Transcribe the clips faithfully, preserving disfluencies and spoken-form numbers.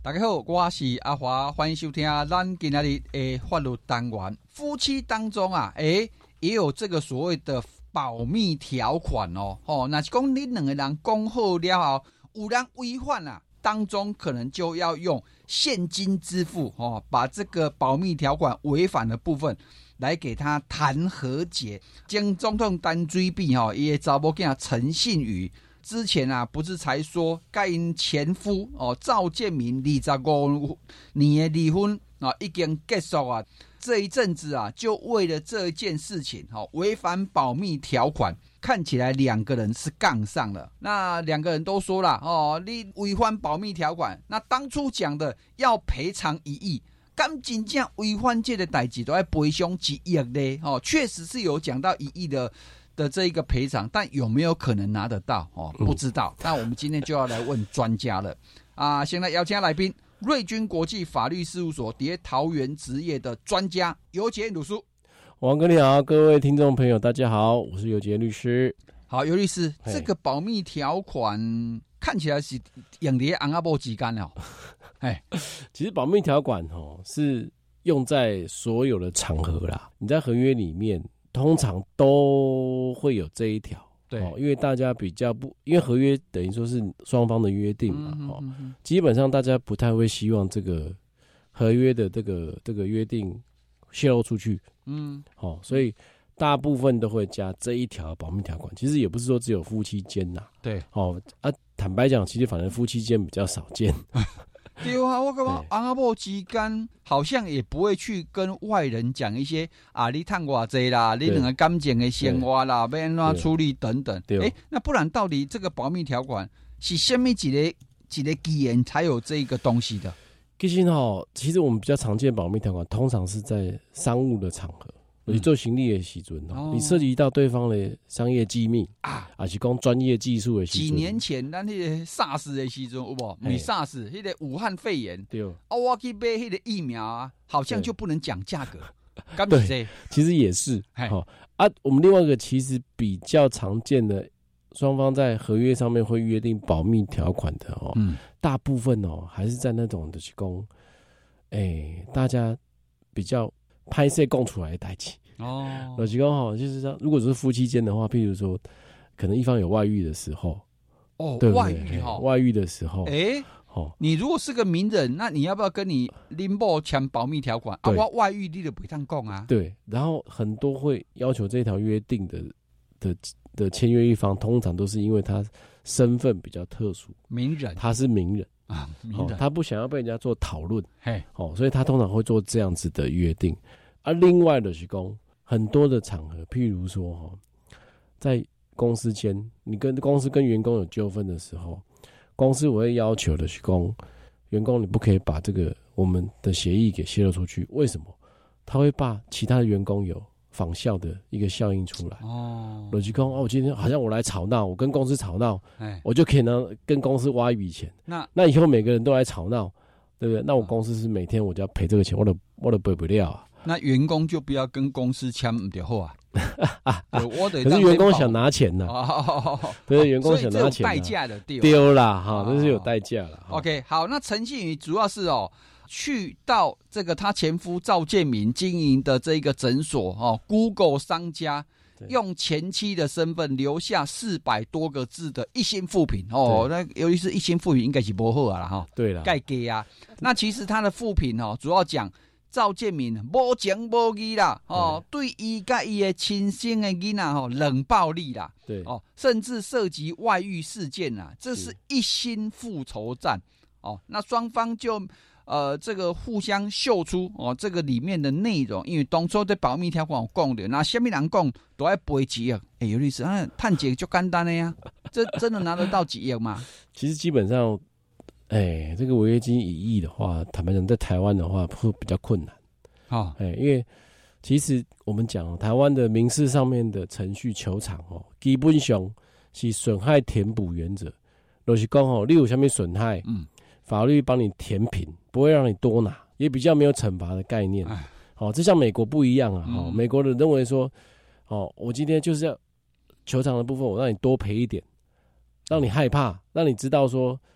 大家好，我是阿华，欢迎收听咱今天的法律单元。夫妻当中啊，诶，也有这个所谓的保密条款哦。哦，那是讲你两个人讲好了后，有人违反啊，当中可能就要用现金支付哦，把这个保密条款违反的部分来给他谈和解。将总统单追避哈，也查某囝陈信宇。之前啊，不是才说该因前夫哦赵建明二十五年的离婚啊已经结束啊，这一阵子啊，就为了这件事情哦违反保密条款，看起来两个人是杠上了。那两个人都说了哦，你违反保密条款，那当初讲的要赔偿一亿。敢真正违反这个代志都要赔偿几亿呢？哦，确实是有讲到一亿的。的这一个赔偿，但有没有可能拿得到？哦，不知道。那我们今天就要来问专家了啊！先来邀请来宾，瑞君国际法律事务所伫桃园执业的专家尤杰律师。 王哥你好，各位听众朋友大家好，我是尤杰律师。 好，尤律师，这个保密条款看起来是用在翁仔某之间了。哎， 其实保密条款哦是用在所有的场合啦，你在合约里面。通常都会有这一条，对、哦，因为大家比较不，因为合约等于说是双方的约定嘛，嗯哼嗯哼哦，基本上大家不太会希望这个合约的这个这个约定泄露出去，嗯，哦，所以大部分都会加这一条保密条款。其实也不是说只有夫妻间呐，对，哦啊，坦白讲，其实反正夫妻间比较少见。 对啊，我感觉翁仔某之间好像也不会去跟外人讲一些啊，你赚偌济啦，你两个感情的生活啦，要安怎处理等等。哎，那不然到底这个保密条款是什么一个一个基缘才有这个东西的？ 其实哈，其实我们比较常见的保密条款，通常是在商务的场合。你做行李的时阵、哦、你涉及到对方的商业机密啊，还是讲专业技术的时阵。 几年前，咱那个 SARS 的时阵，有无？没 SARS， 那个武汉肺炎，对，啊，我去买那个疫苗啊，好像就不能讲价格。 对，其实也是。好、哦、啊，我们另外一个其实比较常见的，双方在合约上面会约定保密条款的哦，嗯、大部分哦还是在那种的是讲，哎，大家比较。拍摄供出来的代志哦，就是讲哈，就是说，如果是夫妻间的话，譬如说，可能一方有外遇的时候， 哦， 对不对外遇哈、哦， 外遇的时候， 哎、欸，哦，你如果是个名人，那你要不要跟你林某签保密条款啊？我外遇你就不当讲啊。 对，然后很多会要求这条约定的的的签约一方，通常都是因为他身份比较特殊， 名人， 他是名人。 啊， 哦，他不想要被人家做讨论，嘿，哦，所以他通常会做这样子的约定。而、啊、另外的是讲很多的场合，譬如说哈，在公司间，你跟公司跟员工有纠纷的时候，公司我会要求的是讲，员工你不可以把这个我们的协议给泄露出去。为什么？他会把其他的员工有仿效的一个效应出来哦，逻辑讲哦，我今天好像我来吵闹，我跟公司吵闹，我就可以呢跟公司挖一笔钱。那那以后每个人都来吵闹，对不对？那我公司是每天我就要赔这个钱，我都我都赔不了啊。 那员工就不要跟公司签不就好啊？ 啊啊我得可是员工想拿钱呐、啊，哦、对，员工想拿钱、啊， 所以这有代价的丢丢啦哈，这、哦、是有代价了。 OK， 好，那陈信宇主要是哦。去到这个他前夫赵建明经营的这个诊所哦 ，Google 商家用前妻的身份留下四百多个字的一星负评哦，那尤其是一星负评应该是不好啊哈， 对了， 该给啊。那其实他的负评哦，主要讲赵建明无情无义啦，哦，对伊甲伊的亲生的囡仔吼冷暴力啦，对哦，甚至涉及外遇事件啊，这是一星复仇战哦。那双方就。呃，这个互相秀出哦，这个里面的内容，因为当初在保密条款有讲的，那什么人讲都要赔几亿。哎，有律师啊，探几就简单的呀，这真的拿得到几亿吗？ 其实基本上，哎，这个违约金一亿的话，坦白讲，在台湾的话会比较困难。好、哦，哎，因为其实我们讲台湾的民事上面的程序求偿哦，基本上是损害填补原则，就是讲哦，你有什么损害，嗯。法律帮你填平，不会让你多拿，也比较没有惩罚的概念。好、哦，这像美国不一样啊。哦、美国人认为说，哦，我今天就是要求偿的部分，我让你多赔一点，让你害怕，让你知道说，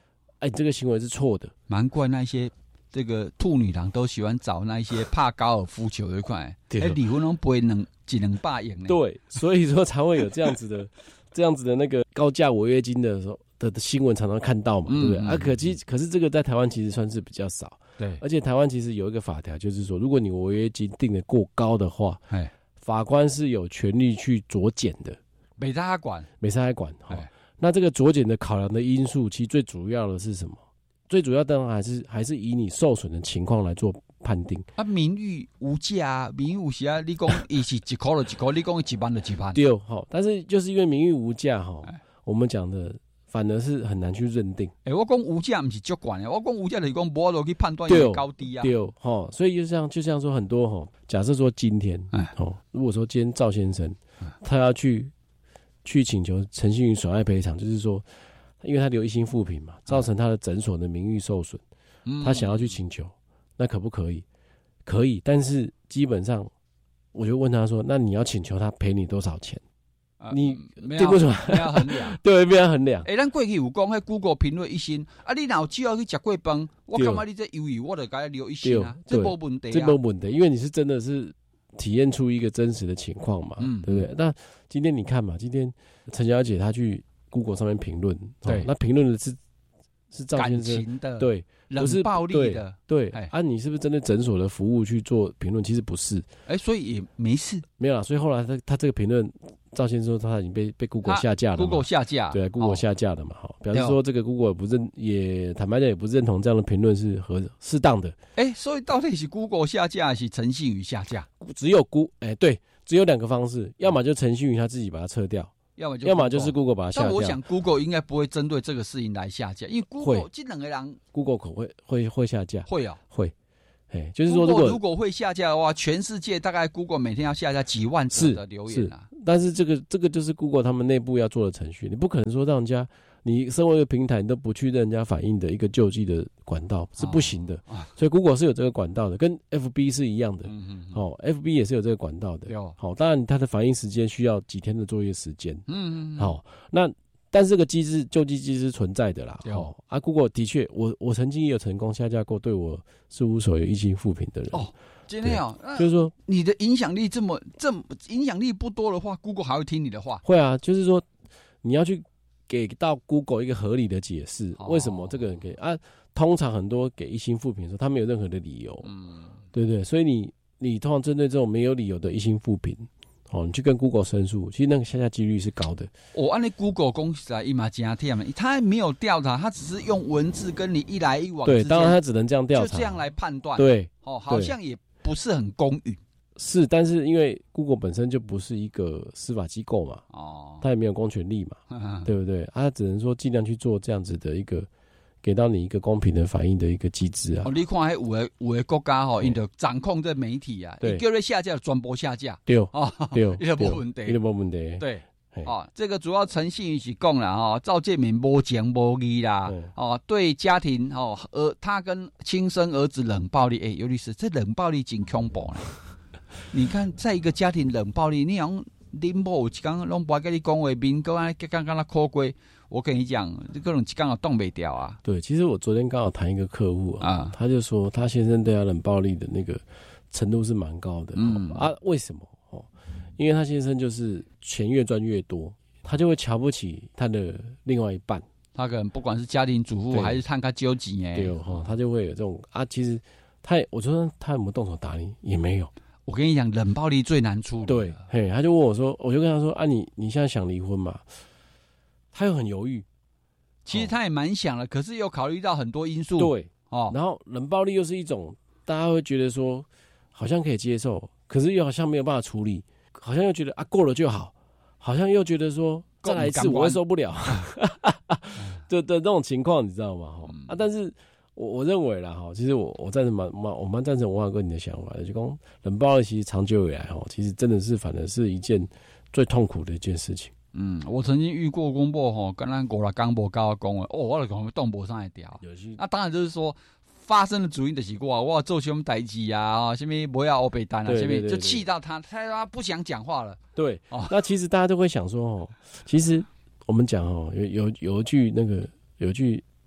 哎，这个行为是错的。 难怪那些这个兔女郎都喜欢找那些怕高尔夫球的块，哎，离婚都不会能几能霸赢呢。 对，所以说才会有这样子的这样子的那个高价违约金的时候的的新闻常常看到嘛，嗯、对不对？啊，可其可是这个在台湾其实算是比较少。 对， 而且台湾其实有一个法条，就是说，如果你违约金定的过高的话，法官是有权利去酌减的， 没他管， 没他管。哈，那这个酌减的考量的因素，其实最主要的是什么？最主要当然还是还是以你受损的情况来做判定。 啊，名誉无价啊，名誉无价，你讲伊是一块就一块，你讲一万就一万。 对，哈，但是就是因为名誉无价，哈，我们讲的。反而是很难去认定。 哎、欸，我讲无价不是主观的，我讲无价就是讲无法度去判断它的高低啊。 对，哈，所以就像就像说很多哈，假设说今天，哦，如果说今天赵先生他要去去请求陈信妤损害赔偿，就是说，因为他留一星负评嘛，造成他的诊所的名誉受损，嗯、他想要去请求，那可不可以？可以，但是基本上，我就问他说，那你要请求他赔你多少钱？你对不什么？没有衡量， 对，没有衡量。 哎、欸，咱过去有讲，迄 Google 评论一星啊，你若只要去食过饭，我感觉你这鱿鱼，我就该留一星啊，这没问题啊， 这没问题，因为你是真的是体验出一个真实的情况嘛，嗯，对不对？那今天你看嘛，今天陈小姐她去 Google 上面评论，对，哦、那评论的是是赵先生感情的， 对， 冷暴力的， 对，对啊，你是不是针对诊所的服务去做评论？其实不是， 哎、欸，所以也没事， 没有啦。所以后来他他这个评论。赵先生说他已经被被 Google 下架了 ，Google 下架， 对、啊、，Google 下架了嘛，哈、哦，表示说这个 Google 也不认，也坦白讲也不认同这样的评论是合适当的。 哎、欸，所以到底是 Google 下架还是陈信妤下架？ 只有 Google， 哎、欸，对，只有两个方式，要么就陈信妤他自己把它撤掉， 要么就要么就是 Google 把它下掉。 但我想 Google 应该不会针对这个事情来下架，因为 Google 这两个人 ，Google 可会会会下架， 会啊、哦， 会。哎，就是说，如果如果会下架的话，全世界大概 Google 每天要下架几万则的留言啊。 但是这个这个就是 Google 他们内部要做的程序，你不可能说让人家你身为一个平台，你都不去让人家反映的一个救济的管道是不行的。哦、所以 Google 是有这个管道的，跟 F B 是一样的。嗯嗯。哦 ，F B 也是有这个管道的。有。好，当然它的反应时间需要几天的作业时间。嗯嗯。好，那。但是这个机制救济机制是存在的啦，哦啊 ，Google 的确，我我曾经也有成功下架过对我事务所有一星负评的人。 哦，今天哦， 就是说你的影响力这么这么影响力不多的话 ，Google 还会听你的话？ 会啊，就是说你要去给到 Google 一个合理的解释，哦、为什么这个人给啊？通常很多给一星负评的时候，他没有任何的理由，嗯，对不对？所以你你通常针对这种没有理由的一星负评。哦，你去跟 Google 申诉，其实那个下架几率是高的。 我按那 Google 公司来一码加天嘛，他没有调查，他只是用文字跟你一来一往。 对，当然他只能这样调查， 就这样来判断。 对， 哦，好像也不是很公允。 是，但是因为 Google 本身就不是一个司法机构嘛，哦，他也没有公权力嘛，呵呵对不对？他只能说尽量去做这样子的一个。给到你一个公平的反应的一个机制啊！ 哦，你看，还有的有的国家吼，因就掌控这媒体啊，你叫你下架，全部下架， 对哦，对， 一点没问题， 一点没问题。 对，哦，这个主要陈信妤是讲啦，哈，赵建铭无情无义啦，哦，对家庭哦，儿他跟亲生儿子冷暴力，哎、欸，尤律师，这冷暴力真恐怖呢。你看，在一个家庭冷暴力，你好像恁某有一天拢不爱跟你讲话，面个安刚刚那哭过。我跟你讲，这个人刚好动不掉啊。 对，其实我昨天刚好谈一个客户啊，啊他就说他先生对他冷暴力的那个程度是蛮高的。嗯啊，为什么？哦，因为他先生就是钱越赚越多，他就会瞧不起他的另外一半。 他可能不管是家庭主妇还是看他纠集哎， 对哦，他就会有这种啊。其实他也，我说他有没有动手打你？也没有。 我跟你讲，冷暴力最难处理。 对，嘿，他就问我说，我就跟他说啊，你你现在想离婚嘛？他又很犹豫， 其实他也蛮想了，哦、可是又考虑到很多因素。 对，哦，然后冷暴力又是一种大家会觉得说好像可以接受，可是又好像没有办法处理，好像又觉得啊过了就好，好像又觉得说再来一次我会受不了，的的那种情况，你知道吗？嗯、啊，但是我我认为啦，哈，其实我我赞成蛮蛮我蛮赞成文华哥你的想法的，就讲冷暴力其实长久以来哈，其实真的是反而是一件最痛苦的一件事情。 嗯，我曾经遇过公婆吼，跟咱过来刚无交讲的，哦，我就讲动不上来调。那、啊、当然就是说，发生的主因就是我，我做什么代志啊，什么不要欧北单啊，什么就气到他，他他不想讲话了。 对，哦，那其实大家都会想说，哦，其实我们讲哦，有有有一句那个有一句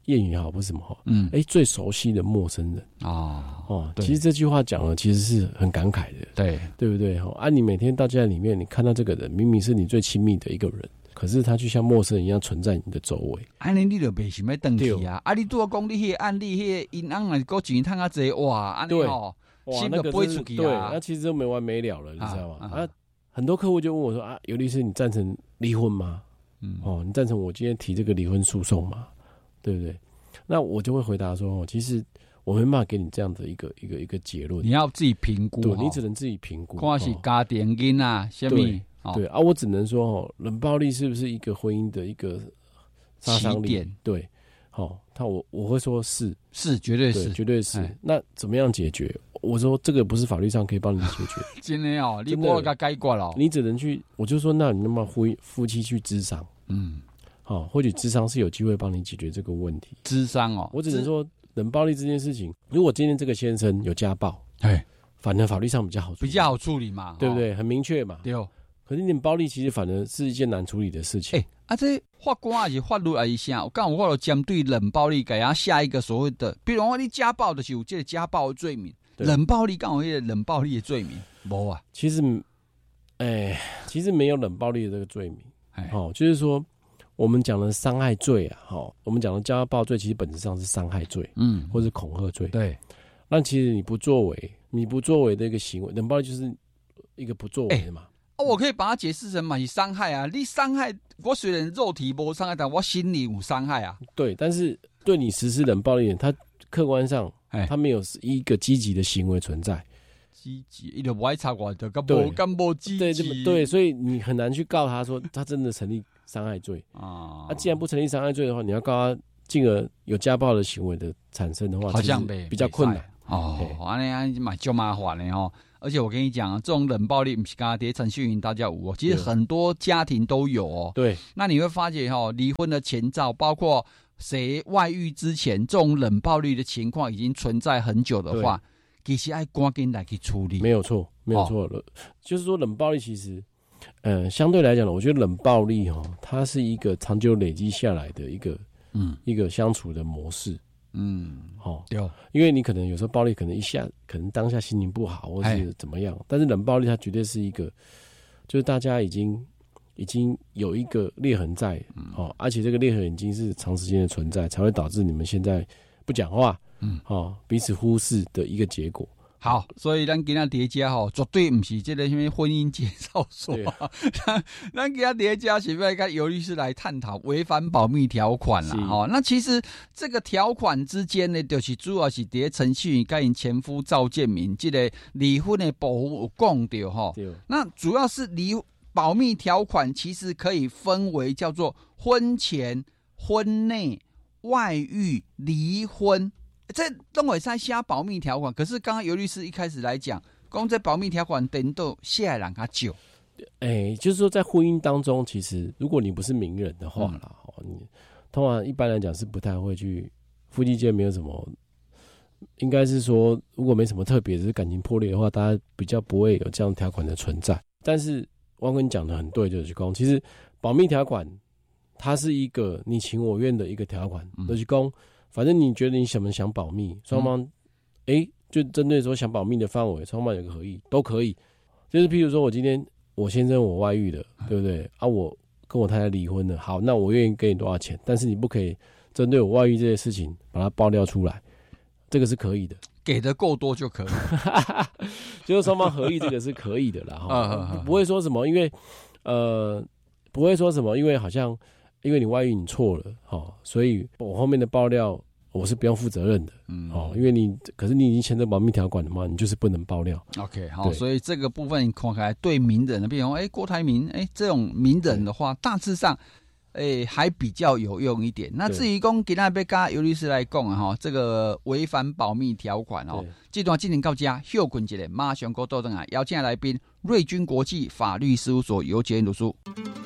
谚语好不是什么哈，嗯，哎、欸，最熟悉的陌生人哦哦，其实这句话讲了，其实是很感慨的， 对对不对？哈，啊，你每天到家里面，你看到这个人，明明是你最亲密的一个人，可是他就像陌生人一样存在你的周围。 安尼你就袂想要回去啊？啊，你拄啊讲你迄个案例，迄个银行啊，个钱趁较济，哇，安尼吼，心就飞出去啊。 对，那其实都没完没了了，你知道吗？啊，啊很多客户就问我说啊，尤律师，你赞成离婚吗？嗯，哦，你赞成我今天提这个离婚诉讼吗？对不对？那我就会回答说，哦，其实我没办法给你这样的一个一个一个结论， 你要自己评估， 对，你只能自己评估， 看是家庭因啊，什么？ 对，对啊，我只能说，哦，冷暴力是不是一个婚姻的一个杀伤力？对，好，哦，他我我会说是， 是，绝对是， 绝对是。那怎么样解决？我说这个不是法律上可以帮你解决， 真的哦，你不给改过了， 你只能去，我就说，那你能不能夫夫妻去咨商？嗯。好，哦，或许諮商是有机会帮你解决这个问题。 諮商哦， 我只能说冷暴力这件事情，如果今天这个先生有家暴，哎，反正法律上比较好处理， 比较好处理嘛， 对不对？很明确嘛。 对。 可是冷暴力其实反而是一件难处理的事情。 哎，啊，这法官还是法律还是啥？我刚有法律针对冷暴力，给他下一个所谓的，比如说你家暴的是有这个家暴的罪名，冷暴力刚好有冷暴力的罪名，没啊？ 其实，哎，其实没有冷暴力的这个罪名。哦，就是说。我们讲的伤害罪啊，哈，我们讲的家暴罪，其实本质上是伤害罪，嗯，或是恐吓罪。 对， 那其实你不作为，你不作为的一个行为，冷暴力就是一个不作为的嘛。 欸，哦，我可以把它解释成嘛，是伤害啊。你伤害我虽然肉体没伤害，但我心理有伤害啊。 对，但是对你实施冷暴力的人，他客观上他没有一个积极的行为存在。 积极，伊就不爱插我的，干不干不积极， 对对，所以你很难去告他说他真的成立伤害罪啊。那既然不成立伤害罪的话，你要告他，进而有家暴的行为的产生的话， 好像比较困难哦。安尼安蛮就麻烦的哦。而且我跟你讲，这种冷暴力不是刚刚在程序员大家有哦，其实很多家庭都有哦。 对， 那你会发觉哈，离婚的前兆，包括谁外遇之前，这种冷暴力的情况已经存在很久的话。其实要赶紧来去处理， 没有错，没有错了。哦，就是说，冷暴力其实，呃，相对来讲呢，我觉得冷暴力哈，它是一个长久累积下来的一个，嗯，一个相处的模式，嗯，好，对，因为你可能有时候暴力可能一下，可能当下心情不好，或是怎么样，但是冷暴力它绝对是一个，就是大家已经已经有一个裂痕在，哦，而且这个裂痕已经是长时间的存在，才会导致你们现在不讲话。嗯，哦，彼此忽视的一个结果。 好，所以咱今天叠加吼，绝对不是这个什么婚姻介绍所，咱咱今天叠加是要跟尤律师来探讨违反保密条款啦。哦，那其实这个条款之间呢，就是主要是在程序员跟因前夫赵建明这个离婚的部分有讲到哈。那主要是离保密条款，其实可以分为叫做婚前、婚内、外遇、离婚。这都会使写保密条款，可是刚刚尤律师一开始来讲，讲这保密条款等到写的人较少。 哎、欸，就是说在婚姻当中，其实如果你不是名人的话啦，嗯、你通常一般来讲是不太会去夫妻间没有什么，应该是说如果没什么特别，只是感情破裂的话，大家比较不会有这样条款的存在。但是汪哥你讲的很对，就是讲，其实保密条款它是一个你情我愿的一个条款，嗯、就是讲。反正你觉得你想不想保密，双方哎、嗯欸，就针对说想保密的范围，双方有个合意都可以。就是譬如说我今天我先生我外遇了，对不对啊？我跟我太太离婚了，好，那我愿意给你多少钱，但是你不可以针对我外遇这些事情把它爆料出来，这个是可以的， 给的够多就可以， 就是双方合意，这个是可以的啦，哈，不会说什么，因为呃，不会说什么，因为好像。因为你外遇你错了，哦，所以我后面的爆料我是不用负责任的，嗯，哦，因为你可是你已经签这保密条款了嘛，你就是不能爆料。 OK， 好，所以这个部分你看起来对名人的，比如说哎郭台铭，哎这种名人的话，大致上哎还比较有用一点。那至于讲今天要跟尤律师来讲啊，哈，这个违反保密条款哦，这段进行到这，休困一下，马上过倒转来邀请来宾，瑞君国际法律事务所尤杰律师。